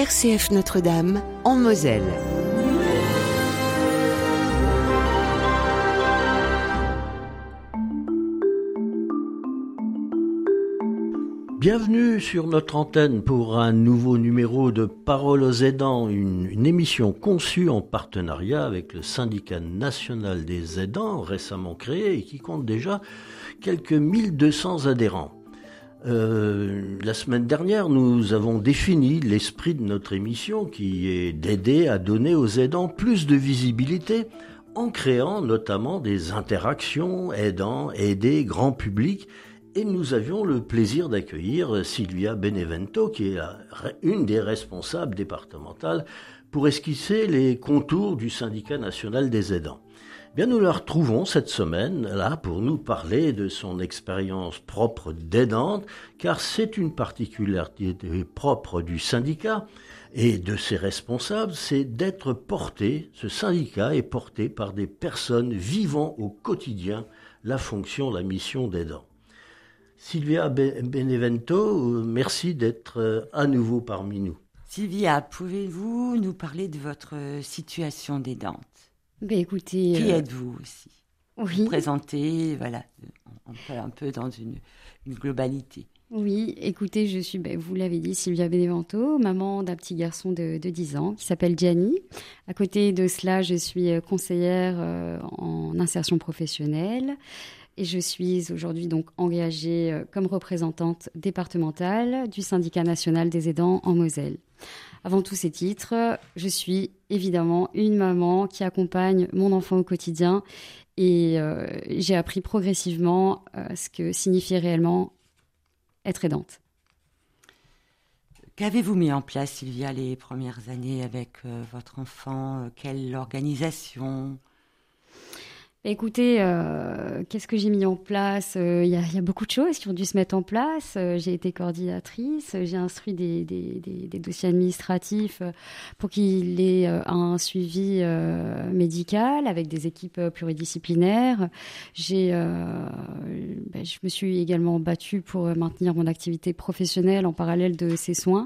RCF Notre-Dame, en Moselle. Bienvenue sur notre antenne pour un nouveau numéro de Paroles aux aidants, une émission conçue en partenariat avec le Syndicat national des aidants, récemment créé et qui compte déjà quelques 1200 adhérents. La semaine dernière, nous avons défini l'esprit de notre émission qui est d'aider à donner aux aidants plus de visibilité en créant notamment des interactions aidants, aidés, grand public. Et nous avions le plaisir d'accueillir Silvia Benevento, qui est une des responsables départementales, pour esquisser les contours du Syndicat national des aidants. Bien, nous la retrouvons cette semaine là pour nous parler de son expérience propre d'aidante, car c'est une particularité propre du syndicat et de ses responsables, c'est d'être porté, ce syndicat est porté par des personnes vivant au quotidien la fonction, la mission d'aidant. Silvia Benevento, merci d'être à nouveau parmi nous. Silvia, pouvez-vous nous parler de votre situation d'aidante ? Écoutez, qui êtes-vous aussi ? Oui. Vous présentez, voilà, un peu dans une globalité. Oui, écoutez, je suis, vous l'avez dit, Silvia Benevento, maman d'un petit garçon de 10 ans qui s'appelle Gianni. À côté de cela, je suis conseillère en insertion professionnelle. Et je suis aujourd'hui donc engagée comme représentante départementale du Syndicat national des aidants en Moselle. Avant tous ces titres, je suis évidemment une maman qui accompagne mon enfant au quotidien et j'ai appris progressivement ce que signifie réellement être aidante. Qu'avez-vous mis en place, Silvia, les premières années avec votre enfant ? Quelle organisation ? Écoutez, qu'est-ce que j'ai mis en place ? Il y a beaucoup de choses qui ont dû se mettre en place. J'ai été coordinatrice, j'ai instruit des dossiers administratifs pour qu'il ait un suivi médical avec des équipes pluridisciplinaires. Je me suis également battue pour maintenir mon activité professionnelle en parallèle de ces soins.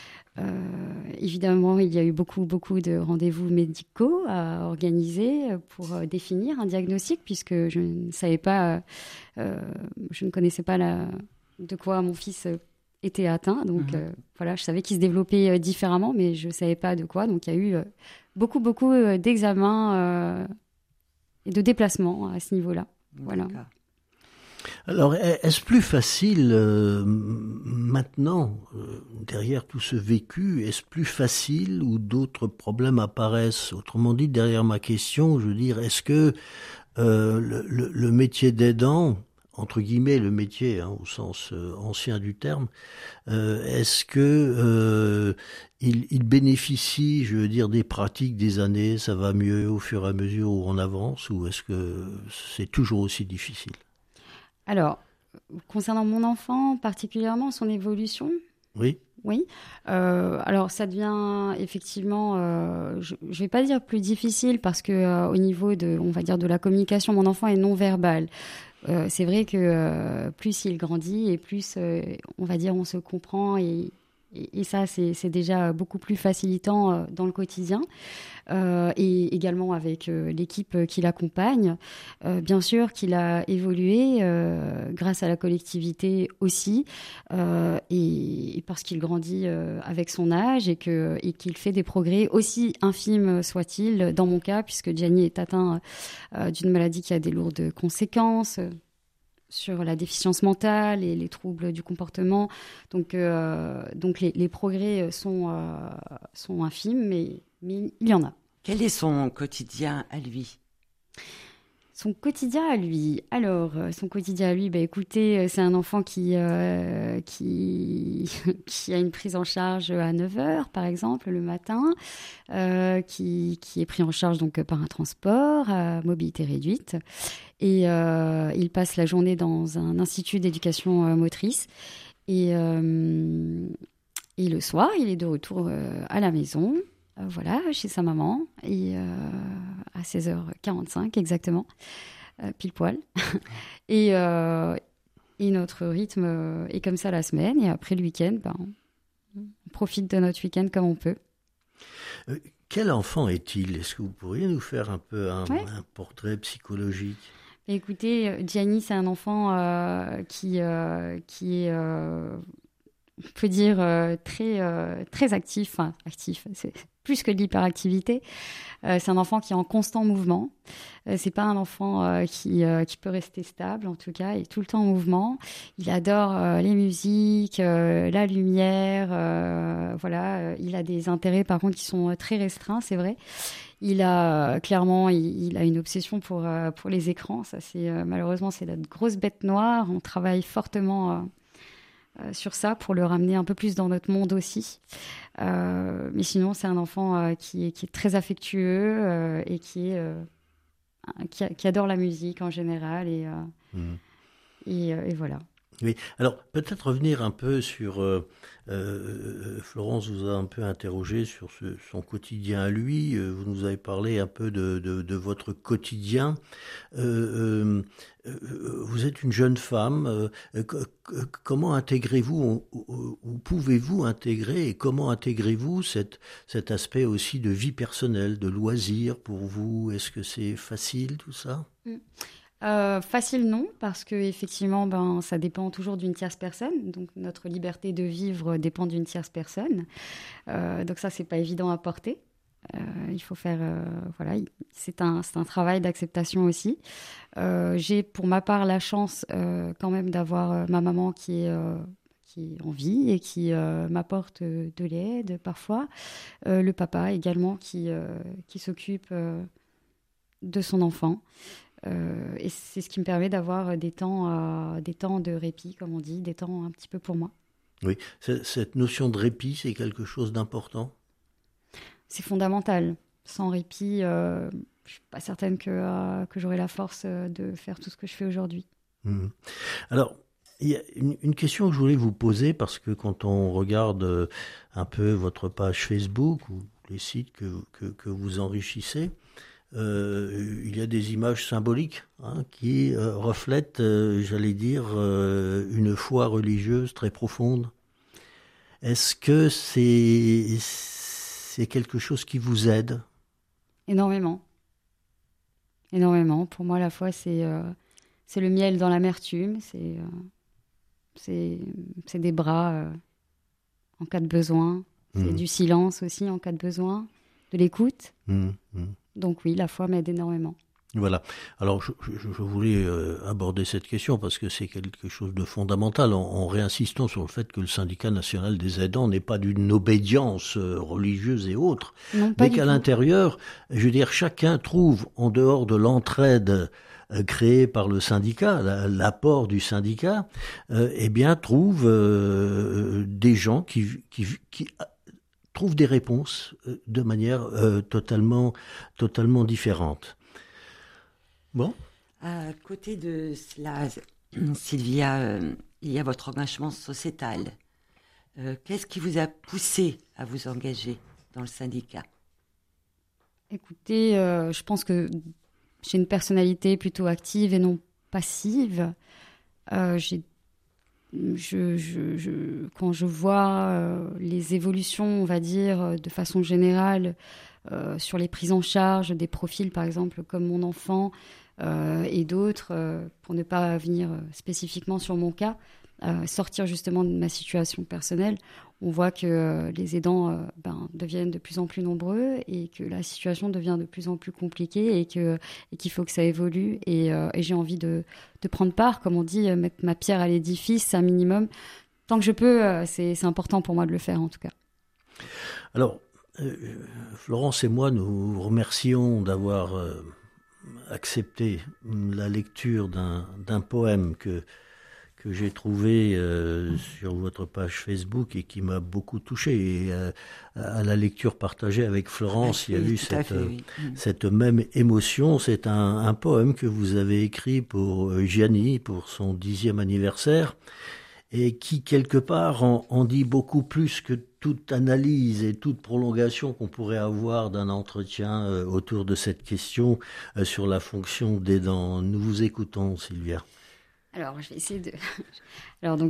Évidemment, il y a eu beaucoup de rendez-vous médicaux à organiser pour définir un diagnostic, puisque je ne savais pas, je ne connaissais pas de quoi mon fils était atteint. Donc voilà, je savais qu'il se développait différemment, mais je ne savais pas de quoi. Donc il y a eu beaucoup d'examens et de déplacements à ce niveau-là. Voilà. D'accord. Alors, est-ce plus facile maintenant, derrière tout ce vécu, est-ce plus facile ou d'autres problèmes apparaissent ? Autrement dit, derrière ma question, je veux dire, est-ce que le métier d'aidant, entre guillemets le métier au sens ancien du terme, est-ce que il bénéficie, je veux dire, des pratiques des années, ça va mieux au fur et à mesure où on avance, ou est-ce que c'est toujours aussi difficile ? Alors, concernant mon enfant, particulièrement son évolution. Oui. Alors, ça devient effectivement, je ne vais pas dire plus difficile parce que au niveau de la communication, mon enfant est non verbal. C'est vrai que plus il grandit et plus, on se comprend et ça, c'est déjà beaucoup plus facilitant dans le quotidien. Et également avec l'équipe qui l'accompagne. Bien sûr qu'il a évolué grâce à la collectivité aussi, et parce qu'il grandit avec son âge et qu'il fait des progrès, aussi infimes soient-ils, dans mon cas, puisque Gianni est atteint d'une maladie qui a des lourdes conséquences sur la déficience mentale et les troubles du comportement. Donc les progrès sont infimes, mais il y en a. Quel est son quotidien à lui ? Son quotidien à lui. Alors, écoutez, c'est un enfant qui a une prise en charge à 9h, par exemple, le matin, qui est pris en charge donc par un transport à mobilité réduite. Et il passe la journée dans un institut d'éducation motrice. Et le soir, il est de retour à la maison. Chez sa maman, et à 16h45 exactement, pile poil. Et notre rythme est comme ça la semaine, et après le week-end, on profite de notre week-end comme on peut. Quel enfant est-il? Est-ce que vous pourriez nous faire un peu un portrait psychologique? Écoutez, Gianni, c'est un enfant qui est, on peut dire, très actif. Enfin, actif, c'est plus que de l'hyperactivité. C'est un enfant qui est en constant mouvement. C'est pas un enfant qui peut rester stable, en tout cas. Il est tout le temps en mouvement. Il adore les musiques, la lumière. Voilà. Il a des intérêts, par contre, qui sont très restreints, c'est vrai. Il a clairement, il a une obsession pour les écrans. Ça, malheureusement, c'est notre grosse bête noire. On travaille fortement sur ça pour le ramener un peu plus dans notre monde aussi. Mais sinon, c'est un enfant qui est très affectueux et qui adore la musique en général. Et voilà. Oui, alors peut-être revenir un peu sur... Florence vous a un peu interrogé sur son quotidien à lui. Vous nous avez parlé un peu de votre quotidien. Vous êtes une jeune femme. Comment intégrez-vous, ou pouvez-vous intégrer, et comment intégrez-vous cet aspect aussi de vie personnelle, de loisirs pour vous? Est-ce que c'est facile tout ça? Facile non, parce que effectivement, ça dépend toujours d'une tierce personne. Donc notre liberté de vivre dépend d'une tierce personne. Donc ça, c'est pas évident à porter. Il faut faire, voilà, c'est un travail d'acceptation aussi. J'ai pour ma part la chance quand même d'avoir ma maman qui est en vie et qui m'apporte de l'aide parfois. Le papa également qui s'occupe de son enfant. Et c'est ce qui me permet d'avoir des temps de répit, comme on dit, des temps un petit peu pour moi. Oui, cette notion de répit, c'est quelque chose d'important? C'est fondamental. Sans répit, je ne suis pas certaine que j'aurai la force de faire tout ce que je fais aujourd'hui. Alors, il y a une question que je voulais vous poser, parce que quand on regarde un peu votre page Facebook ou les sites que vous enrichissez, il y a des images symboliques qui reflètent, j'allais dire, une foi religieuse très profonde. Est-ce que c'est quelque chose qui vous aide? Énormément. Énormément. Pour moi, la foi, c'est le miel dans l'amertume. C'est des bras en cas de besoin. C'est du silence aussi en cas de besoin, de l'écoute. Donc oui, la foi m'aide énormément. Voilà. Alors, je voulais aborder cette question parce que c'est quelque chose de fondamental en réinsistant sur le fait que le syndicat national des aidants n'est pas d'une obédience religieuse et autre, non, mais qu'à l'intérieur, je veux dire, chacun trouve, en dehors de l'entraide créée par le syndicat, l'apport du syndicat, eh bien, trouve des gens qui trouvent des réponses de manière totalement différente. Bon. À côté de cela, Sylvia, il y a votre engagement sociétal. Qu'est-ce qui vous a poussé à vous engager dans le syndicat? Écoutez, je pense que j'ai une personnalité plutôt active et non passive. Quand je vois les évolutions, on va dire, de façon générale, sur les prises en charge des profils, par exemple, comme mon enfant et d'autres, pour ne pas venir spécifiquement sur mon cas, sortir justement de ma situation personnelle, on voit que les aidants deviennent de plus en plus nombreux et que la situation devient de plus en plus compliquée et qu'il faut que ça évolue. Et j'ai envie de prendre part, comme on dit, mettre ma pierre à l'édifice, un minimum. Tant que je peux, c'est important pour moi de le faire, en tout cas. Alors, Florence et moi, nous remercions d'avoir accepté la lecture d'un poème que j'ai trouvé sur votre page Facebook et qui m'a beaucoup touché. Et à la lecture partagée avec Florence, il y a eu cette même émotion. C'est un poème que vous avez écrit pour Gianni, pour son 10e anniversaire, et qui, quelque part, en dit beaucoup plus que toute analyse et toute prolongation qu'on pourrait avoir d'un entretien autour de cette question sur la fonction d'aidant. Nous vous écoutons, Sylvia. Alors, je vais essayer de... Alors, donc,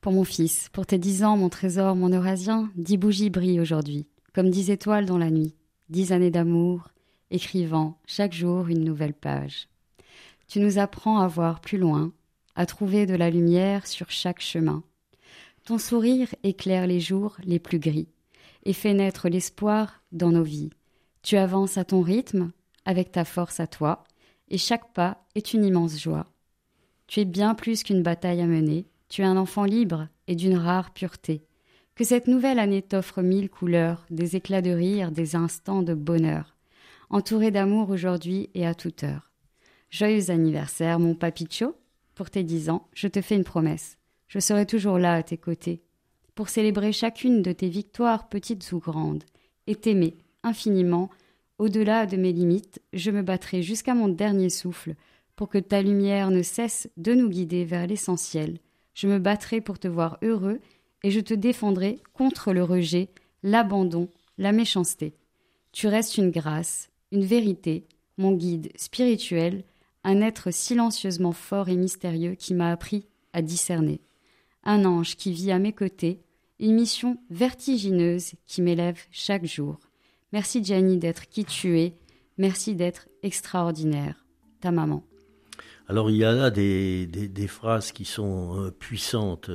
Pour mon fils, pour tes 10 ans, mon trésor, mon eurasien, 10 bougies brillent aujourd'hui, comme 10 étoiles dans la nuit, 10 années d'amour, écrivant chaque jour une nouvelle page. Tu nous apprends à voir plus loin, à trouver de la lumière sur chaque chemin. Ton sourire éclaire les jours les plus gris et fait naître l'espoir dans nos vies. Tu avances à ton rythme, avec ta force à toi, et chaque pas est une immense joie. Tu es bien plus qu'une bataille à mener, tu es un enfant libre et d'une rare pureté. Que cette nouvelle année t'offre 1000 couleurs, des éclats de rire, des instants de bonheur, entouré d'amour aujourd'hui et à toute heure. Joyeux anniversaire, mon papicho. Pour tes 10 ans, je te fais une promesse. Je serai toujours là à tes côtés, pour célébrer chacune de tes victoires petites ou grandes, et t'aimer infiniment. Au-delà de mes limites, je me battrai jusqu'à mon dernier souffle pour que ta lumière ne cesse de nous guider vers l'essentiel. Je me battrai pour te voir heureux et je te défendrai contre le rejet, l'abandon, la méchanceté. Tu restes une grâce, une vérité, mon guide spirituel, un être silencieusement fort et mystérieux qui m'a appris à discerner. Un ange qui vit à mes côtés, une mission vertigineuse qui m'élève chaque jour. Merci Gianni d'être qui tu es, merci d'être extraordinaire. Ta maman. Alors il y a là des phrases qui sont puissantes.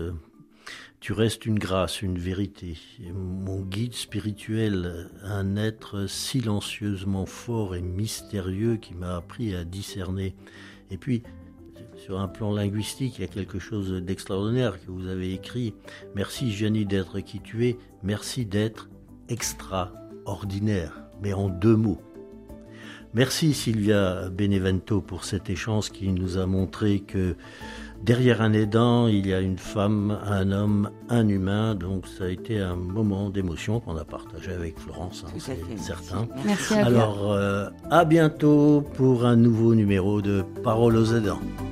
Tu restes une grâce, une vérité. Mon guide spirituel, un être silencieusement fort et mystérieux qui m'a appris à discerner. Et puis, sur un plan linguistique, il y a quelque chose d'extraordinaire que vous avez écrit. Merci Gianni d'être qui tu es, merci d'être extraordinaire, mais en 2 mots. Merci Sylvia Benevento pour cet échange qui nous a montré que derrière un aidant, il y a une femme, un homme, un humain. Donc ça a été un moment d'émotion qu'on a partagé avec Florence, c'est certain. Merci à vous. Alors à bientôt pour un nouveau numéro de Paroles aux aidants.